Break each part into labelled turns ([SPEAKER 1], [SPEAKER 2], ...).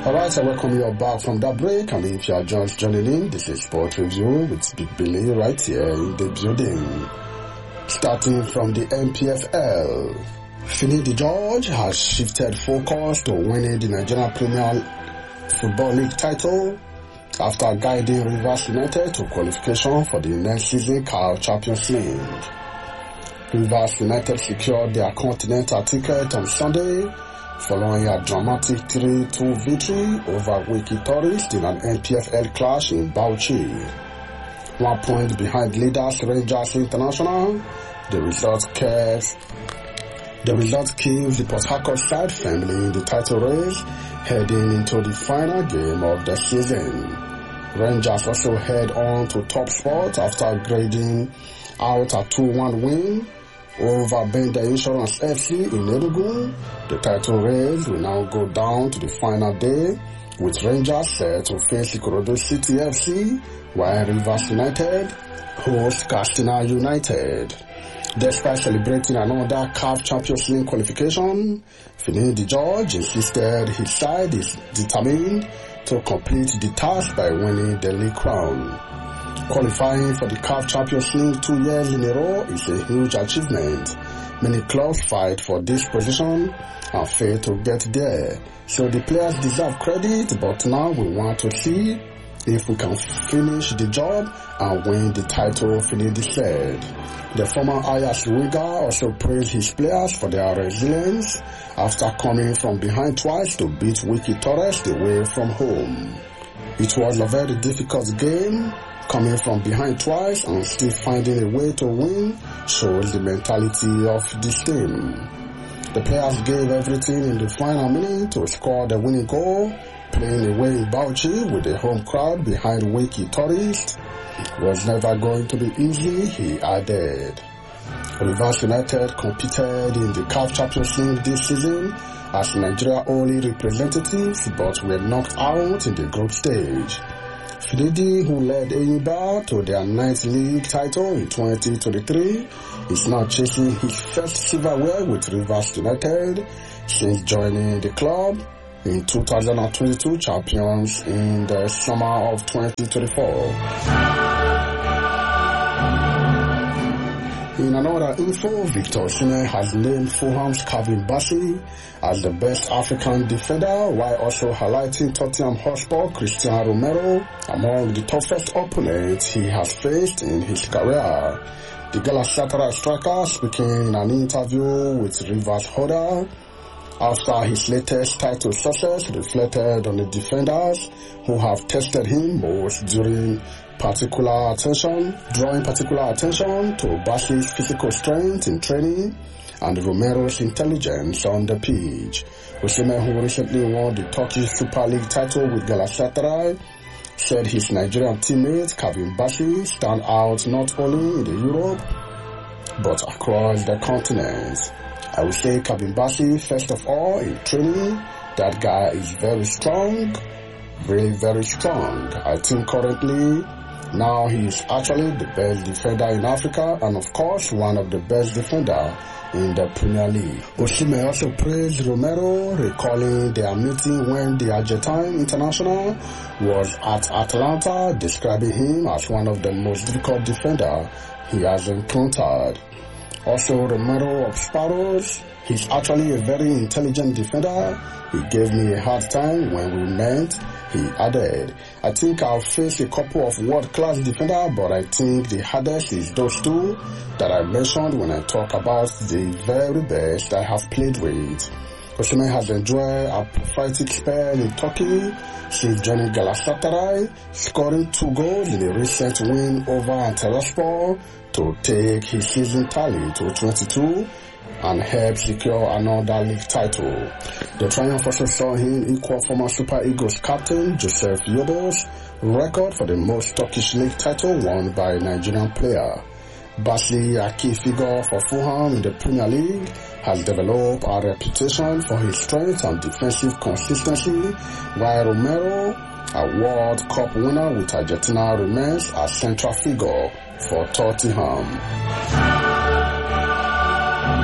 [SPEAKER 1] Alright, I welcome you all back from that break, and if you are just joining in, this is Sport Review with Big Billy right here in the building. Starting from the MPFL, Finidi George has shifted focus to winning the Nigerian Premier Football League title after guiding Rivers United to qualification for the next season CAF Champions League. Rivers United secured their continental ticket on Sunday following a dramatic 3-2 victory over Wiki Tourist in an MPFL clash in Bauchi. 1 point behind leaders Rangers International, the result keeps the Port Harcourt side firmly in the title race heading into the final game of the season. Rangers also head on to top spot after grading out a 2-1 win over Bender Insurance FC in Enugu. The title race will now go down to the final day, with Rangers set to face Ikorodu City FC, while Rivers United host Katsina United. Despite celebrating another CAF Champions League qualification, Finidi George insisted his side is determined to complete the task by winning the league crown. Qualifying for the CAF Champions League 2 years in a row is a huge achievement. Many clubs fight for this position and fail to get there, so the players deserve credit, but now we want to see if we can finish the job and win the title, Finidi said. The former Ajax winger also praised his players for their resilience after coming from behind twice to beat Wiki Tourist away from home. It was a very difficult game. Coming from behind twice and still finding a way to win shows the mentality of this team. The players gave everything in the final minute to score the winning goal, playing away in Bauchi with the home crowd behind Wiki Tourist. Was never going to be easy, he added. Rivers United competed in the CAF Champions League this season as Nigeria only representatives, but were knocked out in the group stage. Finidi, who led Enyimba to their 9th league title in 2023, is now chasing his first silverware with Rivers United since joining the club in 2022 champions in the summer of 2024. In another info, Victor Osimhen has named Fulham's Calvin Bassey as the best African defender, while also highlighting Tottenham Hotspur Cristiano Romero among the toughest opponents he has faced in his career. The Galatasaray striker, speaking in an interview with Rivers Hodder after his latest title success, reflected on the defenders who have tested him most, drawing particular attention to Bassey's physical strength in training and Romero's intelligence on the pitch. Osimhen, who recently won the Turkish Super League title with Galatasaray, said his Nigerian teammate Calvin Bassey stand out not only in the Europe but across the continent. I would say Calvin Bassey, first of all, in training, that guy is very strong, very, very strong. I think currently, now he is actually the best defender in Africa and of course one of the best defenders in the Premier League. Osimhen also praised Romero, recalling their meeting when the Argentine international was at Atlanta, describing him as one of the most difficult defenders he has encountered. Also, Romero of Sparrows, he's actually a very intelligent defender. He gave me a hard time when we met, he added. I think I'll face a couple of world-class defenders, but I think the hardest is those two that I mentioned when I talk about the very best I have played with. Osimhen has enjoyed a prophetic spell in Turkey since joining Galatasaray, scoring 2 goals in a recent win over Antalyaspor to take his season tally to 22 and help secure another league title. The triumph also saw him equal former Super Eagles captain Joseph Yobo's record for the most Turkish league title won by a Nigerian player. Bassey, a key figure for Fulham in the Premier League, has developed a reputation for his strength and defensive consistency, while Romero, a World Cup winner with Argentina, remains a central figure for Tottenham.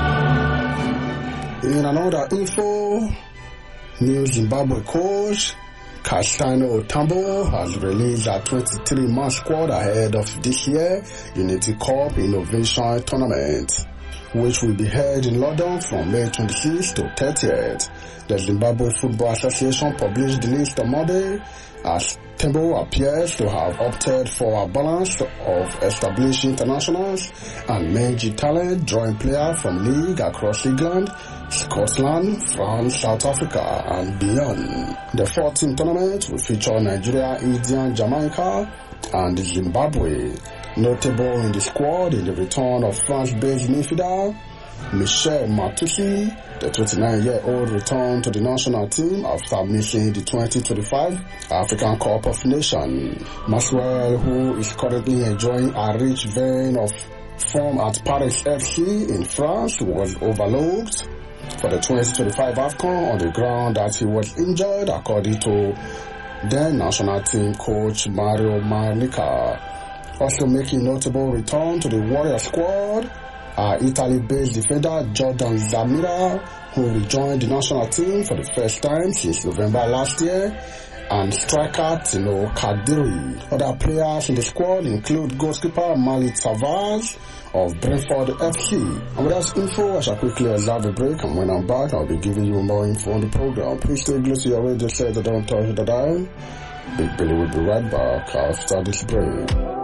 [SPEAKER 1] In another info, new Zimbabwe coach Castaino Tambo has released a 23-man squad ahead of this year's Unity Cup Innovation Tournament, which will be held in London from May 26th to 30th. The Zimbabwe Football Association published the list on Monday, as Tembo appears to have opted for a balance of established internationals and managing talent, drawing players from leagues across England, Scotland, France, South Africa, and beyond. The 14th tournament will feature Nigeria, India, Jamaica, and Zimbabwe. Notable in the squad is the return of France-based midfielder Michel Matusi. The 29-year-old returned to the national team after missing the 2025 African Cup of Nations. Maxwell, who is currently enjoying a rich vein of form at Paris FC in France, was overlooked for the 2025 AFCON on the ground that he was injured, according to then national team coach Mario Manica. Also making notable return to the Warrior squad are Italy-based defender Jordan Zamira, who rejoined the national team for the first time since November last year, and striker Tino Kadiri. Other players in the squad include goalkeeper Malik Tavares of Brentford FC. And with that info, I shall quickly observe a break, and when I'm back, I'll be giving you more info on the program. Please stay close to your radio set, don't touch the dial. Big Billy will be right back after this break.